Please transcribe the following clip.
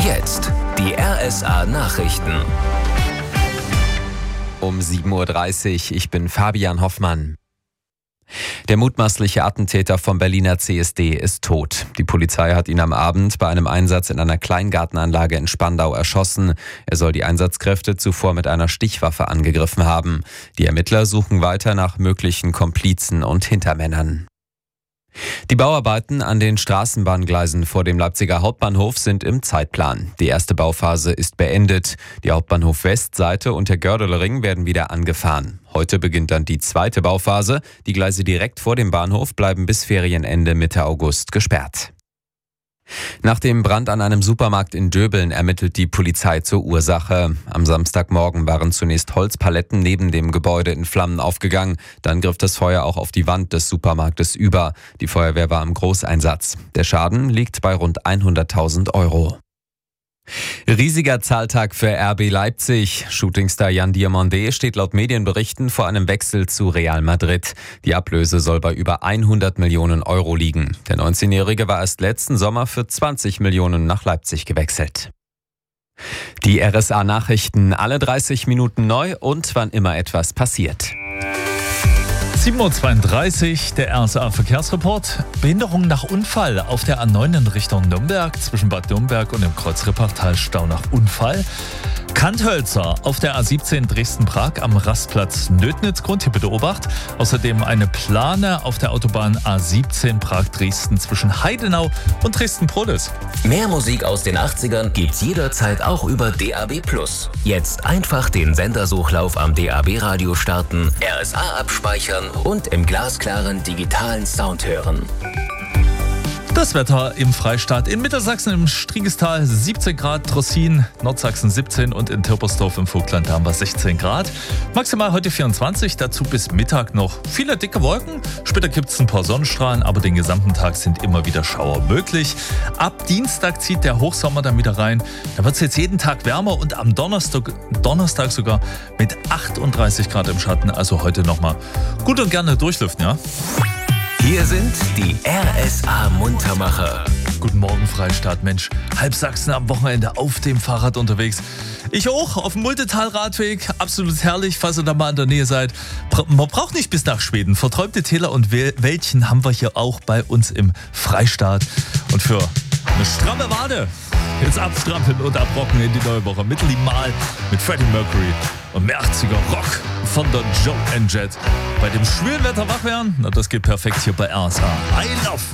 Jetzt die RSA Nachrichten. Um 7.30 Uhr, ich bin Fabian Hoffmann. Der mutmaßliche Attentäter vom Berliner CSD ist tot. Die Polizei hat ihn am Abend bei einem Einsatz in einer Kleingartenanlage in Spandau erschossen. Er soll die Einsatzkräfte zuvor mit einer Stichwaffe angegriffen haben. Die Ermittler suchen weiter nach möglichen Komplizen und Hintermännern. Die Bauarbeiten an den Straßenbahngleisen vor dem Leipziger Hauptbahnhof sind im Zeitplan. Die erste Bauphase ist beendet. Die Hauptbahnhof-Westseite und der Gördelring werden wieder angefahren. Heute beginnt dann die zweite Bauphase. Die Gleise direkt vor dem Bahnhof bleiben bis Ferienende Mitte August gesperrt. Nach dem Brand an einem Supermarkt in Döbeln ermittelt die Polizei zur Ursache. Am Samstagmorgen waren zunächst Holzpaletten neben dem Gebäude in Flammen aufgegangen. Dann griff das Feuer auch auf die Wand des Supermarktes über. Die Feuerwehr war im Großeinsatz. Der Schaden liegt bei rund 100.000 Euro. Riesiger Zahltag für RB Leipzig. Shootingstar Jan Diomandé steht laut Medienberichten vor einem Wechsel zu Real Madrid. Die Ablöse soll bei über 100 Millionen Euro liegen. Der 19-Jährige war erst letzten Sommer für 20 Millionen nach Leipzig gewechselt. Die RSA Nachrichten, alle 30 Minuten neu und wann immer etwas passiert. 7.32 Uhr, der RSA Verkehrsreport. Behinderung nach Unfall auf der A9 in Richtung Nürnberg. Zwischen Bad Nürnberg und dem Kreuz Rippachtal Stau nach Unfall. Kanthölzer auf der A17 Dresden-Prag am Rastplatz Nödnitzgrund. Hier bitte Obacht. Außerdem eine Plane auf der Autobahn A17 Prag-Dresden zwischen Heidenau und Dresden-Prolis. Mehr Musik aus den 80ern gibt's jederzeit auch über DAB+. Jetzt einfach den Sendersuchlauf am DAB-Radio starten, RSA abspeichern und im glasklaren digitalen Sound hören. Das Wetter im Freistaat in Mittelsachsen im Striegestal 17 Grad, Trossin, Nordsachsen 17 und in Tirpersdorf im Vogtland haben wir 16 Grad. Maximal heute 24, dazu bis Mittag noch viele dicke Wolken. Später gibt es ein paar Sonnenstrahlen, aber den gesamten Tag sind immer wieder Schauer möglich. Ab Dienstag zieht der Hochsommer dann wieder rein. Da wird es jetzt jeden Tag wärmer und am Donnerstag sogar mit 38 Grad im Schatten. Also heute nochmal gut und gerne durchlüften, ja? Hier sind die RSA Muntermacher. Guten Morgen, Freistaat. Mensch, halb Sachsen am Wochenende auf dem Fahrrad unterwegs. Ich auch, auf dem Muldetal-Radweg. Absolut herrlich, falls ihr da mal in der Nähe seid. Man braucht nicht bis nach Schweden. Verträumte Täler und Wäldchen haben wir hier auch bei uns im Freistaat. Und für eine stramme Wade jetzt abstrampeln und abrocken in die neue Woche. Mit Limal, mit Freddie Mercury und mehr 80er Rock von der Joe and Jet. Bei dem schwülen Wetter wach werden, na, das geht perfekt hier bei RSA. I love